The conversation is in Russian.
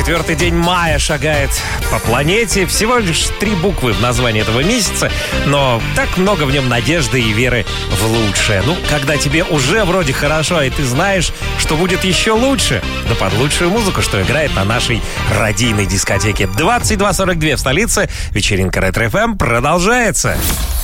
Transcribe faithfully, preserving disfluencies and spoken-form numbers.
Четвертый день мая шагает по планете. Всего лишь три буквы в названии этого месяца, но так много в нем надежды и веры в лучшее. Ну, когда тебе уже вроде хорошо, и ты знаешь, что будет еще лучше. Да под лучшую музыку, что играет на нашей радийной дискотеке. двадцать два сорок два в столице. Вечеринка Ретро-ФМ продолжается.